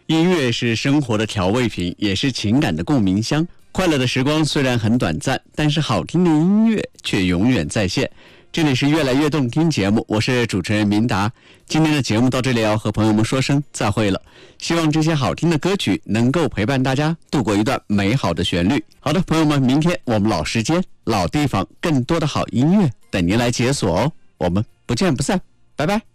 音乐是生活的调味品，也是情感的共鸣箱。快乐的时光虽然很短暂，但是好听的音乐却永远在线。这里是越来越动听节目，我是主持人明达。今天的节目到这里要和朋友们说声再会了，希望这些好听的歌曲能够陪伴大家度过一段美好的旋律。好的，朋友们，明天我们老时间、老地方，更多的好音乐等您来解锁哦。我们不见不散，拜拜。